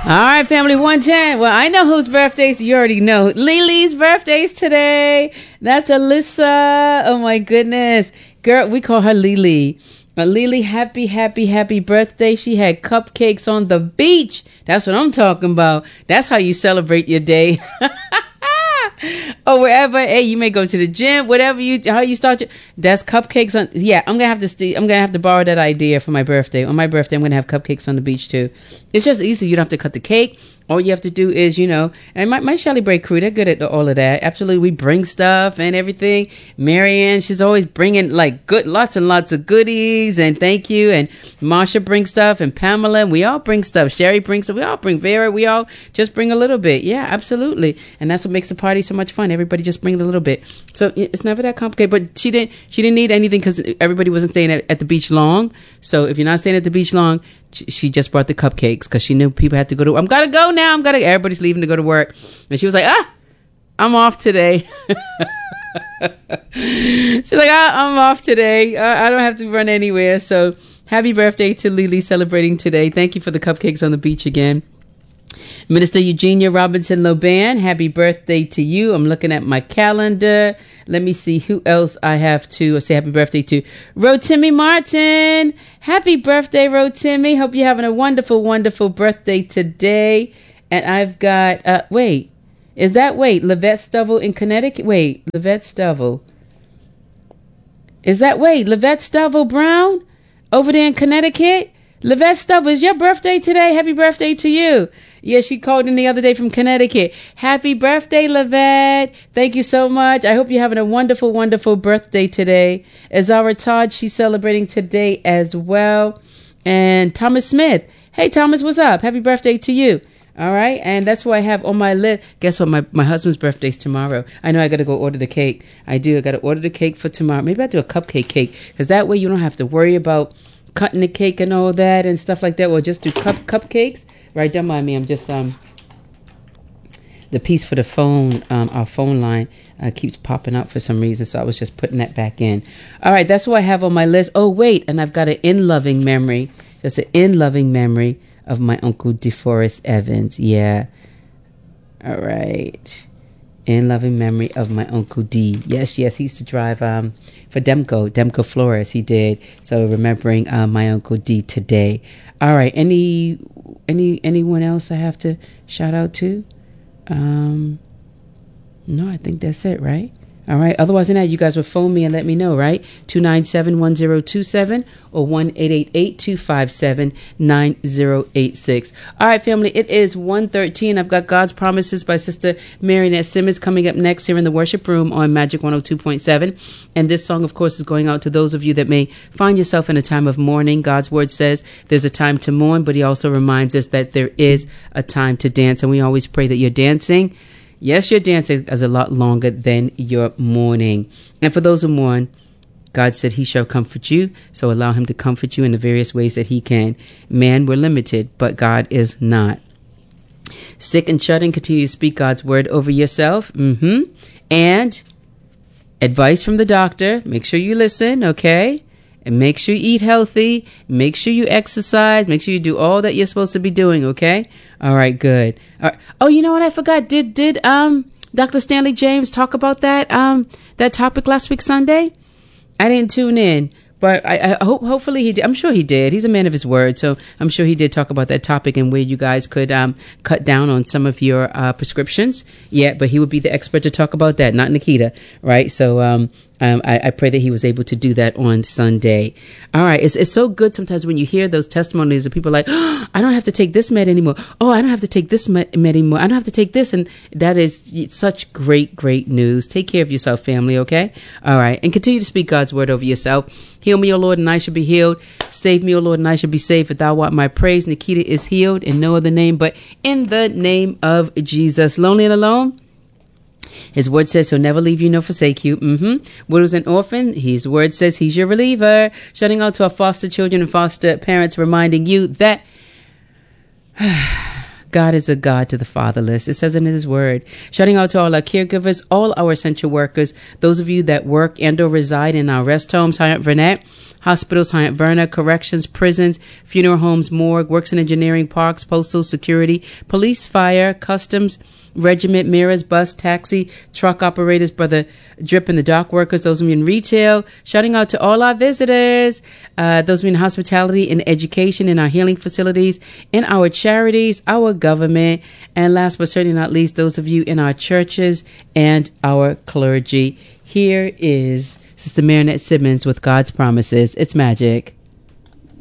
right, family 110. Well, I know whose birthdays. You already know. Lily's birthday's today. That's Alyssa. Oh, my goodness. Girl, we call her Lily. Lily, happy birthday. She had cupcakes on the beach. That's what I'm talking about. That's how you celebrate your day. Or wherever, hey, you may go to the gym, whatever how you start your, that's cupcakes on. Yeah, I'm gonna have to borrow that idea for my birthday. On my birthday, I'm gonna have cupcakes on the beach too. It's just easy. You don't have to cut the cake. All you have to do is, and my Shelly Break crew, they're good at all of that. Absolutely. We bring stuff and everything. Marianne, she's always bringing lots and lots of goodies, and thank you. And Marsha brings stuff, and Pamela, and we all bring stuff. Sherry brings stuff. We all bring Vera. We all just bring a little bit. Yeah, absolutely. And that's what makes the party so much fun. Everybody just bring a little bit. So it's never that complicated, but she didn't need anything because everybody wasn't staying at the beach long. So if you're not staying at the beach long, she just brought the cupcakes because she knew people had to go to. I'm gotta go now. Everybody's leaving to go to work, and she was like, I'm off today. She's like, I'm off today. I don't have to run anywhere. So happy birthday to Lily celebrating today. Thank you for the cupcakes on the beach again. Minister Eugenia Robinson Loban, happy birthday to you. I'm looking at my calendar. Let me see who else I have to say happy birthday to. Rotimi Martin. Happy birthday, Rotimi. Hope you're having a wonderful, wonderful birthday today. And I've got, Lavette Stovall in Connecticut? Lavette Stovall. Lavette Stovall Brown over there in Connecticut? Lavette Stovall, is your birthday today? Happy birthday to you. Yeah, she called in the other day from Connecticut. Happy birthday, Lavette. Thank you so much. I hope you're having a wonderful, wonderful birthday today. Azara Todd, she's celebrating today as well. And Thomas Smith. Hey, Thomas, what's up? Happy birthday to you. All right. And that's what I have on my list. Guess what? My husband's birthday's tomorrow. I know I got to go order the cake. I do. I got to order the cake for tomorrow. Maybe I'll do a cupcake cake because that way you don't have to worry about cutting the cake and all that and stuff like that. We'll just do cupcakes. Right, don't mind me. I'm just the piece for the phone, our phone line keeps popping up for some reason, so I was just putting that back in. All right, that's what I have on my list. Oh wait, and I've got an in-loving memory. Just an in-loving memory of my Uncle DeForest Evans. Yeah. All right. In-loving memory of my Uncle D. Yes, he used to drive for Demco Flores. He did. So remembering my Uncle D today. All right. Anyone else I have to shout out to? No, I think that's it, right? All right. Otherwise than that, you guys would phone me and let me know, right? 297-1027 or 1-888-257-9086. All right, family. It is 1:13. I've got God's Promises by Sister Marionette Simmons coming up next here in the worship room on Magic 102.7. And this song, of course, is going out to those of you that may find yourself in a time of mourning. God's word says there's a time to mourn, but he also reminds us that there is a time to dance. And we always pray that you're dancing. Yes, your dancing is a lot longer than your mourning. And for those who mourn, God said he shall comfort you. So allow him to comfort you in the various ways that he can. Man, we're limited, but God is not. Sick and shut in, continue to speak God's word over yourself. And advice from the doctor. Make sure you listen, okay? And make sure you eat healthy. Make sure you exercise. Make sure you do all that you're supposed to be doing, okay? All right, good. All right. Oh, you know what I forgot? Did Dr. Stanley James talk about that topic last week Sunday? I didn't tune in, but I hopefully he did. I'm sure he did. He's a man of his word, so I'm sure he did talk about that topic and where you guys could cut down on some of your prescriptions. Yeah, but he would be the expert to talk about that, not Nikita, right? So I pray that he was able to do that on Sunday. All right. It's so good sometimes when you hear those testimonies of people like, oh, I don't have to take this med anymore. Oh, I don't have to take this med anymore. I don't have to take this. And that is such great news. Take care of yourself, family. Okay. All right. And continue to speak God's word over yourself. Heal me, O Lord, and I shall be healed. Save me, O Lord, and I shall be saved. For thou art my praise. Nikita is healed in no other name, but in the name of Jesus. Lonely and alone? His word says he'll never leave you nor forsake you. Widows and orphan, his word says he's your reliever. Shouting out to our foster children and foster parents, reminding you that God is a God to the fatherless. It says in his word. Shouting out to all our caregivers, all our essential workers, those of you that work and or reside in our rest homes. Hi, Aunt Vernette. hospitals, Hyant Verna, corrections, prisons, funeral homes, morgue, works in engineering, parks, postal, security, police, fire, customs, regiment, mirrors, bus, taxi, truck operators, Brother Drip and the dock workers, those of you in retail, shouting out to all our visitors, those of you in hospitality, in education, in our healing facilities, in our charities, our government, and last but certainly not least, those of you in our churches and our clergy. Here is Sister Marinette Simmons with God's Promises. It's magic.